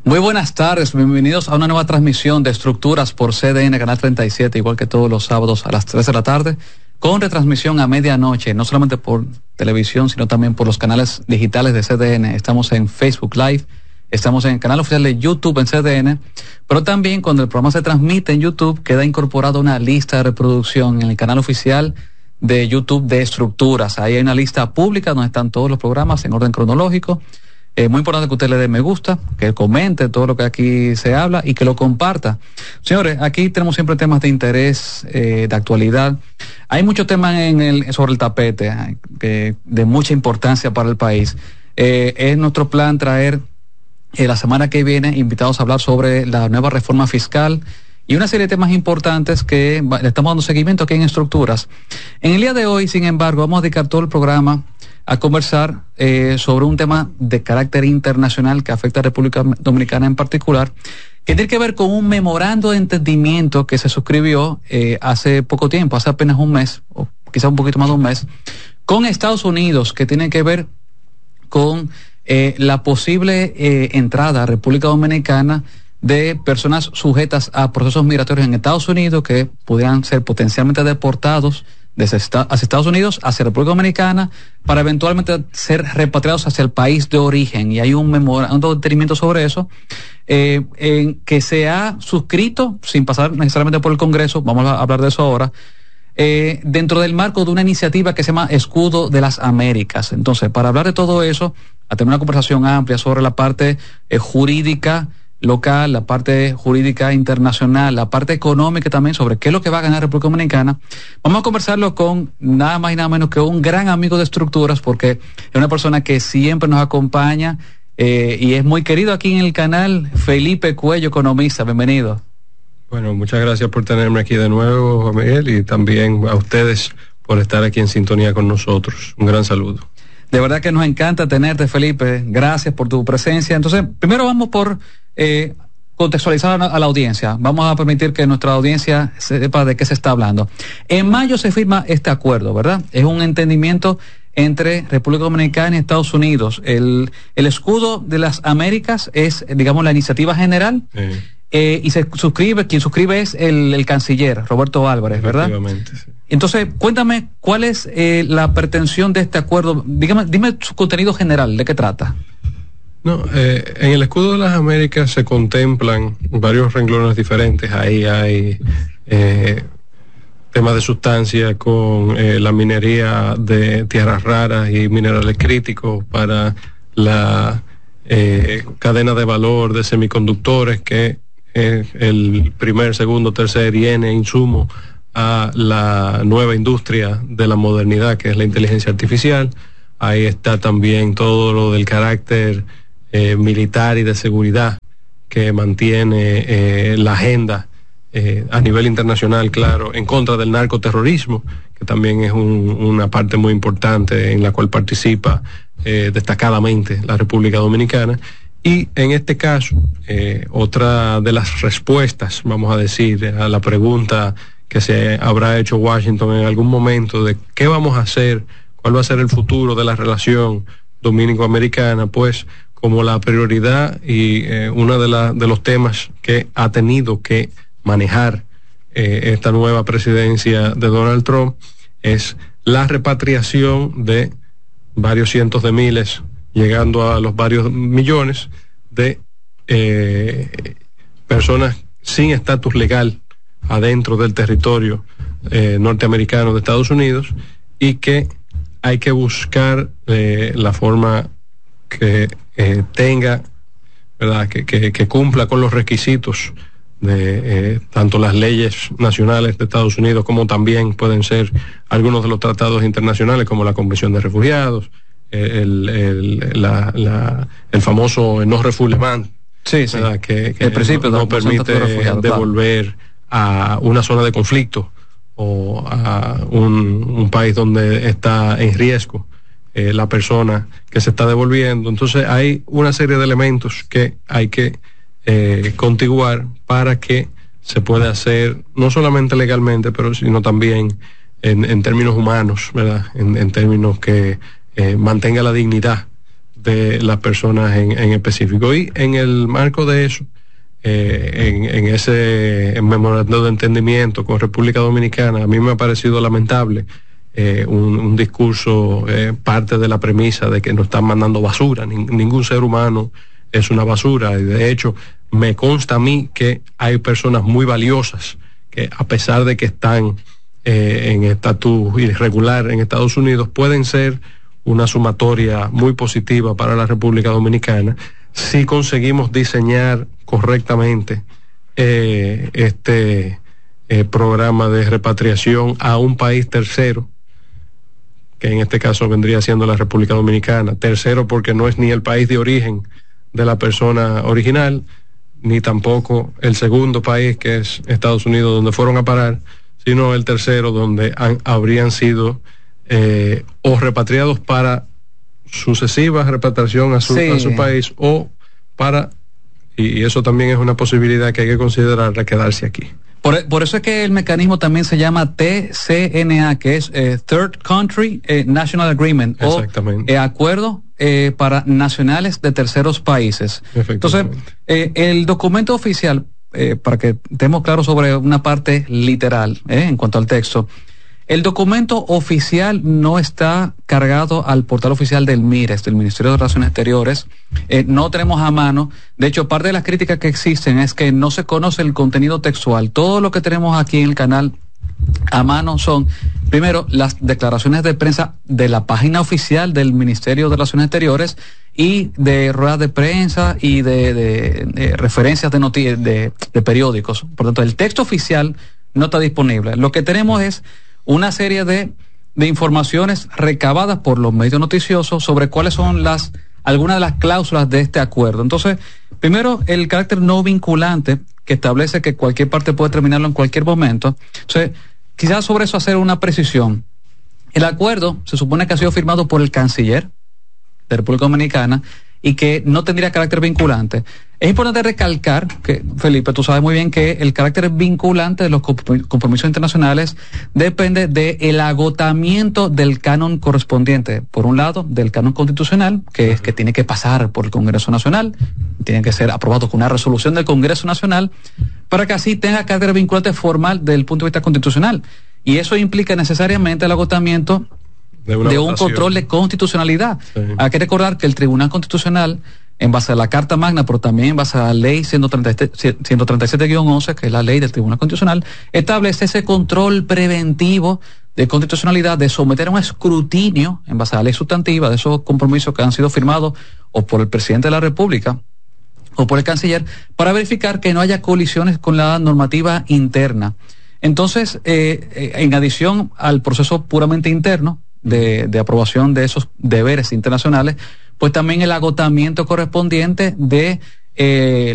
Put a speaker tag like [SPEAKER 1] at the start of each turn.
[SPEAKER 1] Muy buenas tardes, bienvenidos a una nueva transmisión de Estructuras por CDN Canal 37, igual que todos los sábados a las 3 de la tarde, con retransmisión a medianoche, no solamente por televisión, sino también por los canales digitales de CDN. Estamos en Facebook Live, estamos en el canal oficial de YouTube en CDN, pero también cuando el programa se transmite en YouTube, queda incorporada una lista de reproducción en el canal oficial de YouTube de Estructuras. Ahí hay una lista pública donde están todos los programas en orden cronológico. Muy importante que usted le dé me gusta, que comente todo lo que aquí se habla y que lo comparta. Señores, aquí tenemos siempre temas de interés, de actualidad. Hay muchos temas sobre el tapete, de mucha importancia para el país. Es nuestro plan traer la semana que viene invitados a hablar sobre la nueva reforma fiscal y una serie de temas importantes que le estamos dando seguimiento aquí en Estructuras. En el día de hoy, sin embargo, vamos a dedicar todo el programa a conversar sobre un tema de carácter internacional que afecta a República Dominicana en particular, que tiene que ver con un memorando de entendimiento que se suscribió hace poco tiempo, hace apenas un mes, o quizá un poquito más de un mes, con Estados Unidos, que tiene que ver con la posible entrada a República Dominicana de personas sujetas a procesos migratorios en Estados Unidos que pudieran ser potencialmente deportados hacia Estados Unidos, hacia República Dominicana, para eventualmente ser repatriados hacia el país de origen. Y hay un memorando de entendimiento sobre eso, que se ha suscrito, sin pasar necesariamente por el Congreso, vamos a hablar de eso ahora, dentro del marco de una iniciativa que se llama Escudo de las Américas. Entonces, para hablar de todo eso, a tener una conversación amplia sobre la parte jurídica local, la parte jurídica internacional, la parte económica también sobre qué es lo que va a ganar República Dominicana, vamos a conversarlo con nada más y nada menos que un gran amigo de Estructuras, porque es una persona que siempre nos acompaña y es muy querido aquí en el canal. Felipe Cuello, economista, bienvenido.
[SPEAKER 2] Bueno, muchas gracias por tenerme aquí de nuevo, Juan Miguel, y también a ustedes por estar aquí en sintonía con nosotros. Un gran saludo.
[SPEAKER 1] De verdad que nos encanta tenerte, Felipe. Gracias por tu presencia. Entonces, primero vamos por contextualizar a la audiencia. Vamos a permitir que nuestra audiencia sepa de qué se está hablando. En mayo se firma este acuerdo, ¿verdad? Es un entendimiento entre República Dominicana y Estados Unidos. El Escudo de las Américas es, digamos, la iniciativa general. Y quien suscribe es el canciller Roberto Álvarez, ¿verdad?
[SPEAKER 2] Efectivamente, sí.
[SPEAKER 1] Entonces, cuéntame, ¿cuál es la pretensión de este acuerdo? Dime su contenido general, ¿de qué trata?
[SPEAKER 2] No, en el Escudo de las Américas se contemplan varios renglones diferentes. Ahí hay temas de sustancia con la minería de tierras raras y minerales críticos para la cadena de valor de semiconductores, que es el primer, segundo, tercer y N insumo a la nueva industria de la modernidad, que es la inteligencia artificial. Ahí está también todo lo del carácter militar y de seguridad que mantiene la agenda a nivel internacional, claro, en contra del narcoterrorismo, que también es una parte muy importante en la cual participa destacadamente la República Dominicana. Y en este caso, otra de las respuestas, vamos a decir, a la pregunta que se habrá hecho Washington en algún momento de qué vamos a hacer, cuál va a ser el futuro de la relación dominico-americana, pues como la prioridad y uno de los temas que ha tenido que manejar esta nueva presidencia de Donald Trump es la repatriación de varios cientos de miles, llegando a los varios millones de personas sin estatus legal adentro del territorio norteamericano de Estados Unidos, y que hay que buscar la forma que tenga, ¿verdad?, que cumpla con los requisitos de tanto las leyes nacionales de Estados Unidos como también pueden ser algunos de los tratados internacionales como la Convención de Refugiados, el famoso non-refoulement,
[SPEAKER 1] sí,
[SPEAKER 2] que
[SPEAKER 1] el principio
[SPEAKER 2] no permite devolver a una zona de conflicto o a un país donde está en riesgo la persona que se está devolviendo. Entonces hay una serie de elementos que hay que contiguar para que se pueda hacer no solamente legalmente, pero sino también en términos humanos, ¿verdad? En términos que mantenga la dignidad de las personas en específico. Y en el marco de eso, en ese memorando de entendimiento con República Dominicana, a mí me ha parecido lamentable un discurso parte de la premisa de que nos están mandando basura. Ningún ser humano es una basura, y de hecho me consta a mí que hay personas muy valiosas que, a pesar de que están en estatus irregular en Estados Unidos, pueden ser una sumatoria muy positiva para la República Dominicana si conseguimos diseñar correctamente este programa de repatriación a un país tercero, que en este caso vendría siendo la República Dominicana. Tercero porque no es ni el país de origen de la persona original, ni tampoco el segundo país, que es Estados Unidos, donde fueron a parar, sino el tercero, donde habrían sido o repatriados para sucesiva repatriación a su país, o para, y eso también es una posibilidad que hay que considerar, quedarse aquí.
[SPEAKER 1] Por eso es que el mecanismo también se llama TCNA, que es Third Country National Agreement, o acuerdo para nacionales de terceros países. Entonces, el documento oficial, para que estemos claros sobre una parte literal en cuanto al texto, el documento oficial no está cargado al portal oficial del MIRES, del Ministerio de Relaciones Exteriores. No tenemos a mano. De hecho, parte de las críticas que existen es que no se conoce el contenido textual. Todo lo que tenemos aquí en el canal a mano son, primero, las declaraciones de prensa de la página oficial del Ministerio de Relaciones Exteriores y de ruedas de prensa y de referencias de periódicos. Por tanto, el texto oficial no está disponible. Lo que tenemos es una serie de informaciones recabadas por los medios noticiosos sobre cuáles son algunas de las cláusulas de este acuerdo. Entonces, primero, el carácter no vinculante, que establece que cualquier parte puede terminarlo en cualquier momento. Entonces, quizás sobre eso hacer una precisión. El acuerdo se supone que ha sido firmado por el canciller de República Dominicana y que no tendría carácter vinculante. Es importante recalcar que, Felipe, tú sabes muy bien que el carácter vinculante de los compromisos internacionales depende del agotamiento del canon correspondiente. Por un lado, del canon constitucional, que es que tiene que pasar por el Congreso Nacional, tiene que ser aprobado con una resolución del Congreso Nacional, para que así tenga carácter vinculante formal desde el punto de vista constitucional. Y eso implica necesariamente el agotamiento de un control de constitucionalidad. Sí. Hay que recordar que el Tribunal Constitucional, en base a la Carta Magna, pero también en base a la Ley 137-11, que es la ley del Tribunal Constitucional, establece ese control preventivo de constitucionalidad, de someter a un escrutinio, en base a la ley sustantiva, de esos compromisos que han sido firmados o por el presidente de la República o por el canciller, para verificar que no haya colisiones con la normativa interna. Entonces, en adición al proceso puramente interno de aprobación de esos deberes internacionales, pues también el agotamiento correspondiente de